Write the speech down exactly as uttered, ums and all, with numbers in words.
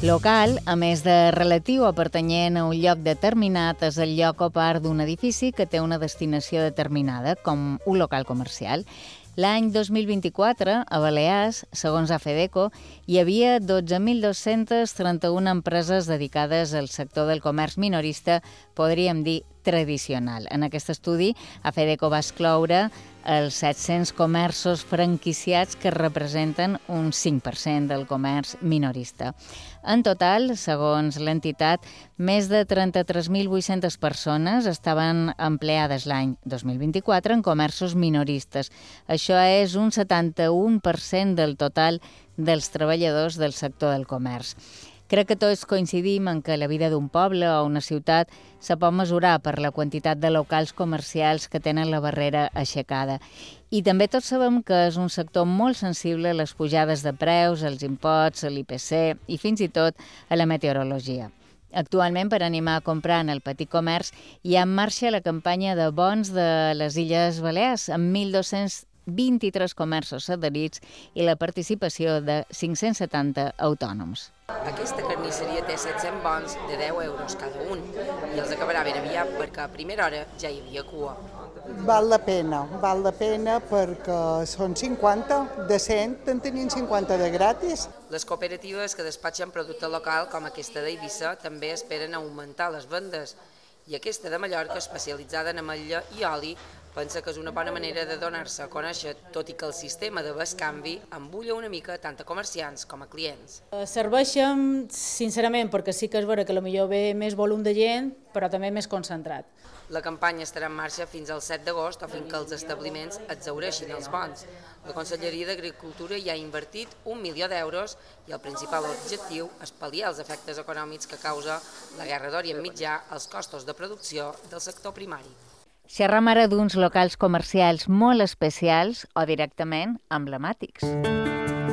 Local, a més de relatiu o pertanyent a un lloc determinat, és el lloc o part d'un edifici que té una destinació determinada, com un local comercial. L'any dos mil vint-i-quatre, a Balears, segons AFEDECO, hi havia dotze mil dos-cents trenta-una empreses dedicades al sector del comerç minorista, podríem dir tradicional. En aquest estudi, AFEDECO va excloure els set-cents comerços franquiciats que representen un cinc per cent del comerç minorista. En total, segons l'entitat, més de trenta-tres mil vuit-centes persones estaven empleades l'any dos mil vint-i-quatre en comerços minoristes. Això és un setanta-u per cent del total dels treballadors del sector del comerç. Crec que tots coincidim en que la vida d'un poble o una ciutat se pot mesurar per la quantitat de locals comercials que tenen la barrera aixecada. I també tots sabem que és un sector molt sensible a les pujades de preus, als imposts, a l'I P C i fins i tot a la meteorologia. Actualment, per animar a comprar en el petit comerç, hi ha en marxa la campanya de bons de les Illes Balears, amb mil dos-cents vint-i-tres comerços adherits i la participació de cinc-cents setanta autònoms. Aquesta carnisseria té set-cents bons de deu euros cada un i els acabarà ben aviat perquè a primera hora ja hi havia cua. Val la pena, val la pena perquè són cinquanta, de cent en tenien cinquanta de gratis. Les cooperatives que despatxen producte local com aquesta d'Eivissa també esperen augmentar les vendes i aquesta de Mallorca, especialitzada en ametlla i oli, pensa que és una bona manera de donar-se a conèixer, tot i que el sistema de bescanvi embulla una mica tant a comerciants com a clients. Serveixen, sincerament, perquè sí que és vera que potser ve més volum de gent, però també més concentrat. La campanya estarà en marxa fins al set d'agost o fins que els establiments exhaureixin els bons. La Conselleria d'Agricultura hi ha invertit un milió d'euros i el principal objectiu és pal·liar els efectes econòmics que causa la guerra d'Orient Mitjà als costos de producció del sector primari. Xerram ara d'uns locals comercials molt especials o directament emblemàtics.